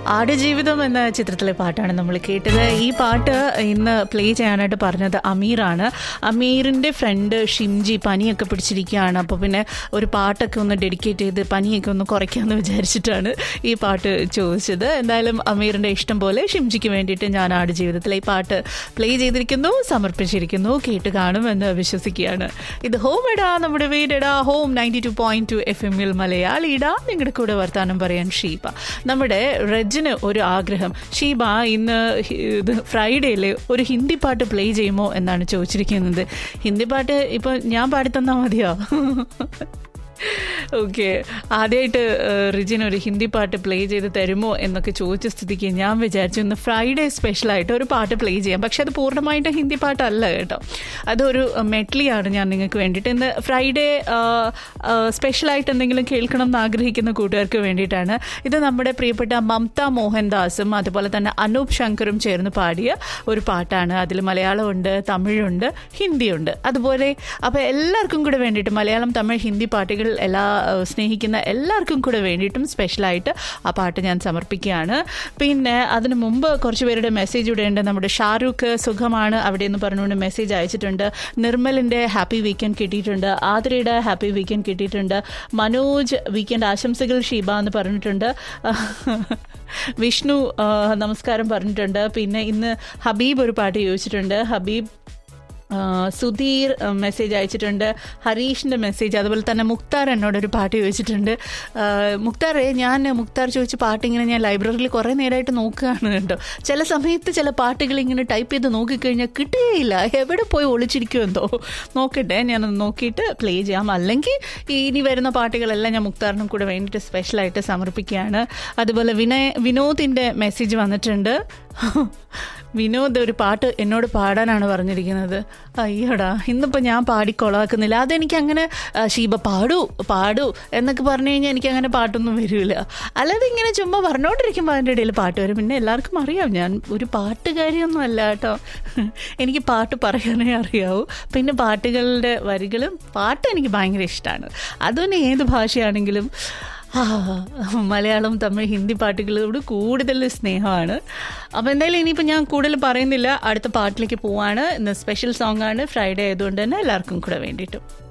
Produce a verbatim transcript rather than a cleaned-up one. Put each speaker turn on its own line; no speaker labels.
ആടുജീവിതം എന്ന ചിത്രത്തിലെ പാട്ടാണ് നമ്മൾ കേട്ടത്. ഈ പാട്ട് ഇന്ന് പ്ലേ ചെയ്യാനായിട്ട് പറഞ്ഞത് അമീറാണ്. അമീറിൻ്റെ ഫ്രണ്ട് ഷിംജി പനിയൊക്കെ പിടിച്ചിരിക്കുകയാണ്. അപ്പോൾ പിന്നെ ഒരു പാട്ടൊക്കെ ഒന്ന് ഡെഡിക്കേറ്റ് ചെയ്ത് പനിയൊക്കെ ഒന്ന് കുറയ്ക്കാമെന്ന് വിചാരിച്ചിട്ടാണ് ഈ പാട്ട് ചോദിച്ചത്. എന്തായാലും അമീറിൻ്റെ ഇഷ്ടം പോലെ ഷിംജിക്ക് വേണ്ടിയിട്ട് ഞാൻ ആടുജീവിതത്തിലെ ഈ പാട്ട് പ്ലേ ചെയ്തിരിക്കുന്നു, സമർപ്പിച്ചിരിക്കുന്നു. കേട്ട് കാണുമെന്ന് വിശ്വസിക്കുകയാണ്. ഇത് ഹോം എടാ, നമ്മുടെ വീടെടാ, home ninety two point two F എമ്മിൽ മലയാളിടാ. നിങ്ങളുടെ കൂടെ വർത്താനം പറയാൻ ഷീബ. നമ്മുടെ റെജിന് ഒരു ആഗ്രഹം, ഷീബ ഇന്ന് ഇത് ഫ്രൈഡേയിൽ ഒരു ഹിന്ദി പാട്ട് പ്ലേ ചെയ്യുമോ എന്നാണ് ചോദിച്ചിരിക്കുന്നത്. ഹിന്ദി പാട്ട് ഇപ്പം ഞാൻ പാടിത്തന്നാൽ മതിയോ? ഓക്കെ, ആദ്യമായിട്ട് റിജിൻ ഒരു ഹിന്ദി പാട്ട് പ്ലേ ചെയ്ത് തരുമോ എന്നൊക്കെ ചോദിച്ച സ്ഥിതിക്ക് ഞാൻ വിചാരിച്ചു ഇന്ന് ഫ്രൈഡേ സ്പെഷ്യലായിട്ട് ഒരു പാട്ട് പ്ലേ ചെയ്യാം. പക്ഷെ അത് പൂർണ്ണമായിട്ട് ഹിന്ദി പാട്ടല്ല കേട്ടോ, അതൊരു മെഡ്ലിയാണ് ഞാൻ നിങ്ങൾക്ക് വേണ്ടിയിട്ട്. ഇന്ന് ഫ്രൈഡേ സ്പെഷ്യലായിട്ട് എന്തെങ്കിലും കേൾക്കണം എന്ന് ആഗ്രഹിക്കുന്ന കൂട്ടുകാർക്ക് വേണ്ടിയിട്ടാണ്. ഇത് നമ്മുടെ പ്രിയപ്പെട്ട മമത മോഹൻദാസും അതുപോലെ തന്നെ അനൂപ് ശങ്കറും ചേർന്ന് പാടിയ ഒരു പാട്ടാണ്. അതിൽ മലയാളമുണ്ട്, തമിഴുണ്ട്, ഹിന്ദിയുണ്ട്. അതുപോലെ അപ്പോൾ എല്ലാവർക്കും കൂടെ വേണ്ടിയിട്ട് മലയാളം, തമിഴ്, ഹിന്ദി പാട്ടുകൾ എല്ലാ സ്നേഹിക്കുന്ന എല്ലാവർക്കും കൂടെ വേണ്ടിയിട്ടും സ്പെഷ്യലായിട്ട് ആ പാട്ട് ഞാൻ സമർപ്പിക്കുകയാണ്. പിന്നെ അതിന് മുമ്പ് കുറച്ച് പേരുടെ മെസ്സേജ് ഇവിടെ ഉണ്ട്. നമ്മുടെ ഷാരൂഖ് സുഖമാണ് അവിടെ എന്ന് പറഞ്ഞുകൊണ്ട് മെസ്സേജ് അയച്ചിട്ടുണ്ട്. നിർമ്മലിൻ്റെ ഹാപ്പി വീക്കെൻഡ് കിട്ടിയിട്ടുണ്ട്. ആതിരയുടെ ഹാപ്പി വീക്കെൻഡ് കിട്ടിയിട്ടുണ്ട്. മനോജ് വീക്കെൻഡ് ആശംസകൾ ഷീബ എന്ന് പറഞ്ഞിട്ടുണ്ട്. വിഷ്ണു നമസ്കാരം പറഞ്ഞിട്ടുണ്ട്. പിന്നെ ഇന്ന് ഹബീബ് ഒരു പാട്ട് ചോദിച്ചിട്ടുണ്ട്. ഹബീബ് സുധീർ മെസ്സേജ് അയച്ചിട്ടുണ്ട്. ഹരീഷിൻ്റെ മെസ്സേജ്, അതുപോലെ തന്നെ മുക്താർ എന്നോടൊരു പാട്ട് ചോദിച്ചിട്ടുണ്ട്. മുക്താറെ, ഞാൻ മുക്താർ ചോദിച്ച പാട്ട് ഇങ്ങനെ ഞാൻ ലൈബ്രറിയിൽ കുറേ നേരമായിട്ട് നോക്കുകയാണ് കേട്ടോ. ചില സമയത്ത് ചില പാട്ടുകൾ ഇങ്ങനെ ടൈപ്പ് ചെയ്ത് നോക്കിക്കഴിഞ്ഞാൽ കിട്ടുകയില്ല, എവിടെ പോയി ഒളിച്ചിരിക്കുമെന്തോ. നോക്കട്ടെ, ഞാനത് നോക്കിയിട്ട് പ്ലേ ചെയ്യാം. അല്ലെങ്കിൽ ഇനി വരുന്ന പാട്ടുകളെല്ലാം ഞാൻ മുക്താറിനും കൂടെ വേണ്ടിയിട്ട് സ്പെഷ്യലായിട്ട് സമർപ്പിക്കുകയാണ്. അതുപോലെ വിനയ വിനോദിൻ്റെ മെസ്സേജ് വന്നിട്ടുണ്ട്. വിനോദ് ഒരു പാട്ട് എന്നോട് പാടാനാണ് പറഞ്ഞിരിക്കുന്നത്. അയ്യോടാ, ഇന്നിപ്പോൾ ഞാൻ പാടിക്കൊളാക്കുന്നില്ല. അതെനിക്ക് അങ്ങനെ ഷീബ പാടൂ പാടൂ എന്നൊക്കെ പറഞ്ഞു കഴിഞ്ഞാൽ എനിക്കങ്ങനെ പാട്ടൊന്നും വരില്ല. അല്ലാതെ ഇങ്ങനെ ചുമ്മാ പറഞ്ഞുകൊണ്ടിരിക്കുമ്പോൾ അതിൻ്റെ ഇടയിൽ പാട്ട് വരും. പിന്നെ എല്ലാവർക്കും അറിയാം ഞാൻ ഒരു പാട്ടുകാരിയൊന്നും അല്ല കേട്ടോ. എനിക്ക് പാട്ട് പറയാനേ അറിയാവൂ. പിന്നെ പാട്ടുകളുടെ വരികളും പാട്ട് എനിക്ക് ഭയങ്കര ഇഷ്ടമാണ്. അതുതന്നെ ഏത് ഭാഷയാണെങ്കിലും മലയാളം, തമിഴ്, ഹിന്ദി പാട്ടുകളോട് കൂടുതൽ സ്നേഹമാണ്. അപ്പോൾ എന്തായാലും ഇനിയിപ്പോൾ ഞാൻ കൂടുതൽ പറയുന്നില്ല, അടുത്ത പാട്ടിലേക്ക് പോവാണ്. ഇന്ന് സ്പെഷ്യൽ സോങ്ങാണ്, ഫ്രൈഡേ ആയതുകൊണ്ട് തന്നെ എല്ലാവർക്കും കൂടെ വേണ്ടിയിട്ടും.